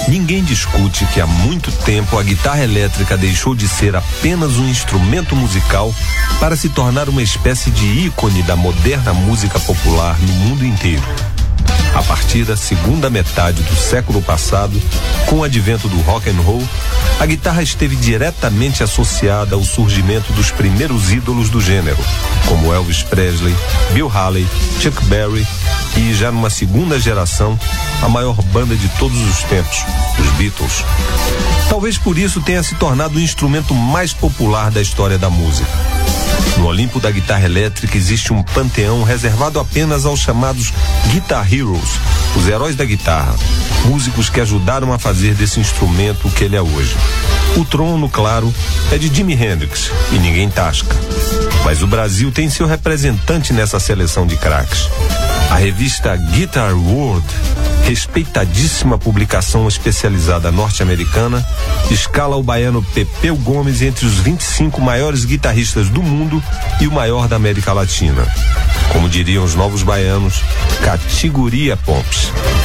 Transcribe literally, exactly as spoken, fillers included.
Ninguém discute que há muito tempo a guitarra elétrica deixou de ser apenas um instrumento musical para se tornar uma espécie de ícone da moderna música popular no mundo inteiro. A partir da segunda metade do século passado, com o advento do rock and roll, a guitarra esteve diretamente associada ao surgimento dos primeiros ídolos do gênero, como Elvis Presley, Bill Haley, Chuck Berry e, já numa segunda geração, a maior banda de todos os tempos, os Beatles. Talvez por isso tenha se tornado o instrumento mais popular da história da música. No Olimpo da guitarra elétrica existe um panteão reservado apenas aos chamados Guitar Heroes, os heróis da guitarra, músicos que ajudaram a fazer desse instrumento o que ele é hoje. O trono, claro, é de Jimi Hendrix e ninguém tasca. Mas o Brasil tem seu representante nessa seleção de craques. A revista Guitar World, respeitadíssima publicação especializada norte-americana, escala o baiano Pepeu Gomes entre os vinte e cinco maiores guitarristas do mundo e o maior da América Latina. Como diriam os novos baianos, categoria Pomps.